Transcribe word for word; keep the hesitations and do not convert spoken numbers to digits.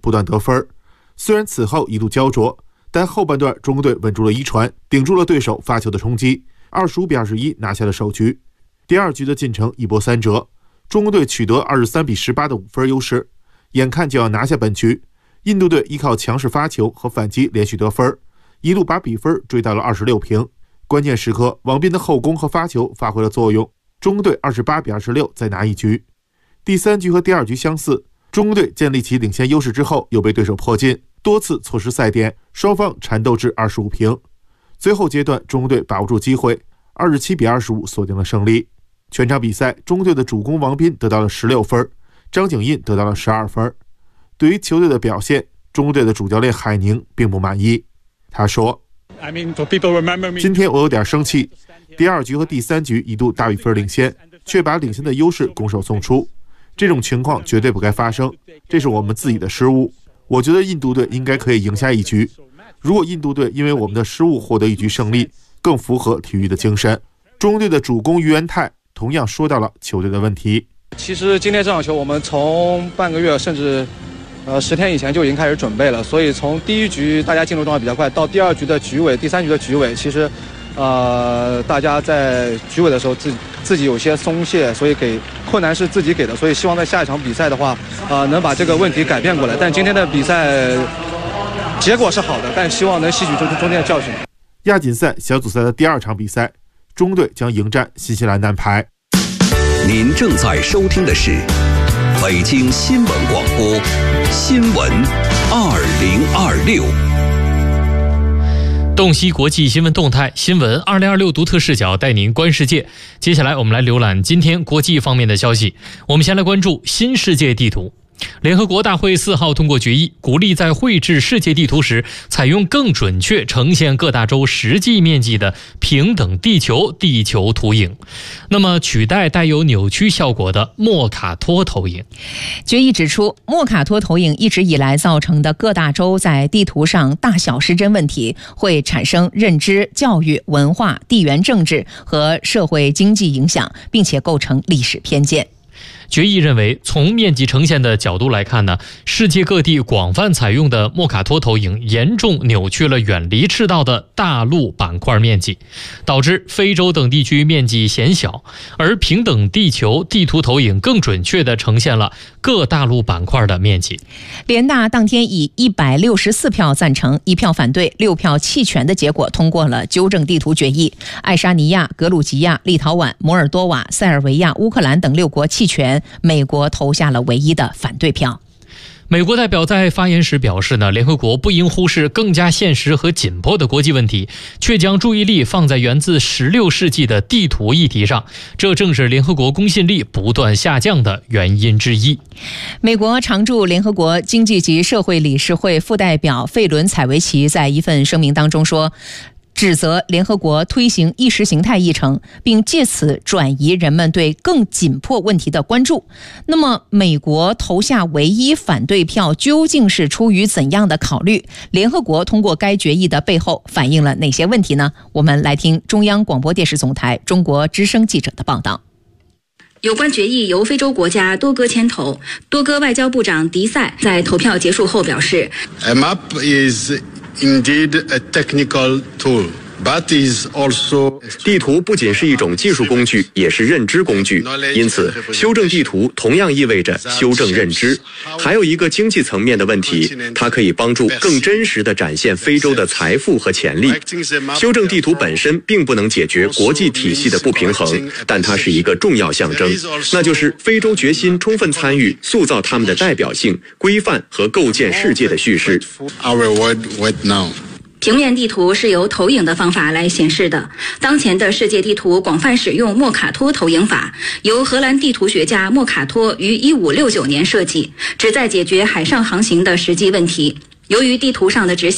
不断得分。虽然此后一度焦灼，但后半段中国队稳住了一传，顶住了对手发球的冲击，二十五比二十一拿下了首局。第二局的进程一波三折，中国队取得二十三比十八的五分优势，眼看就要拿下本局。印度队依靠强势发球和反击连续得分，一路把比分追到了二十六平。关键时刻，王斌的后攻和发球发挥了作用，中国队二十八比二十六再拿一局。第三局和第二局相似，中国队建立起领先优势之后，又被对手迫近，多次错失赛点，双方缠斗至二十五平。最后阶段，中国队把握住机会，二十七比二十五锁定了胜利。全场比赛，中国队的主攻王斌得到了十六分，张景印得到了十二分。对于球队的表现，中国队的主教练海宁并不满意。他说，今天我有点生气，第二局和第三局一度大比分领先，却把领先的优势拱手送出，这种情况绝对不该发生，这是我们自己的失误。我觉得印度队应该可以赢下一局，如果印度队因为我们的失误获得一局胜利，更符合体育的精神。中国队的主攻于元泰同样说到了球队的问题。 其实今天这场球我们从半个月甚至呃十天以前就已经开始准备了，所以从第一局大家进入状态比较快，到第二局的局尾、第三局的局尾，其实呃大家在局尾的时候自己自己有些松懈，所以给困难是自己给的，所以希望在下一场比赛的话，呃能把这个问题改变过来。但今天的比赛结果是好的，但希望能吸取中中间的教训。 亚锦赛小组赛的第二场比赛，中队将迎战新西兰男排。 您正在收听的是北京新闻广播新闻二零二六。 洞悉国际新闻动态，新闻二零二六独特视角带您观世界。接下来我们来浏览今天国际方面的消息。我们先来关注新世界地图。联合国大会四号通过决议，鼓励在绘制世界地图时采用更准确呈现各大洲实际面积的平等地球地球图影，那么取代带有扭曲效果的莫卡托投影。 决议指出，莫卡托投影一直以来造成的各大洲在地图上大小失真问题，会产生认知、教育、文化、地缘政治和社会经济影响，并且构成历史偏见。 决议认为，从面积呈现的角度来看呢，世界各地广泛采用的莫卡托投影严重扭曲了远离赤道的大陆板块面积，导致非洲等地区面积显小，而平等地球地图投影更准确地呈现了各大陆板块的面积。 联大当天以一百六十四票赞成、一票反对、六票弃权的结果通过了纠正地图决议。爱沙尼亚、格鲁吉亚、立陶宛、摩尔多瓦、塞尔维亚、乌克兰等六国弃权，美国投下了唯一的反对票。 美国代表在发言时表示呢，联合国不应忽视更加现实和紧迫的国际问题，却将注意力放在源自十六世纪的地图议题上，这正是联合国公信力不断下降的原因之一。 美国常驻联合国经济及社会理事会副代表费伦采维奇在一份声明当中说，指责联合国推行意识形态议程，并借此转移人们对更紧迫问题的关注。那么，美国投下唯一反对票究竟是出于怎样的考虑？联合国通过该决议的背后反映了哪些问题呢？我们来听中央广播电视总台中国之声记者的报道。 有关决议由非洲国家多哥牵头，多哥外交部长迪塞在投票结束后表示 A map is indeed a technical tool, but is also 地图不仅是一种技术工具，也是认知工具，因此修正地图同样意味着修正认知。还有一个经济层面的问题，它可以帮助更真实地展现非洲的财富和潜力。修正地图本身并不能解决国际体系的不平衡，但它是一个重要象征，那就是非洲决心充分参与塑造他们的代表性、规范和构建世界的叙事。 平面地图是由投影的方法来显示的。当前的世界地图广泛使用莫卡托投影法，由荷兰地图学家莫卡托于一五六九年设计，旨在解决海上航行的实际问题。由于地图上的直线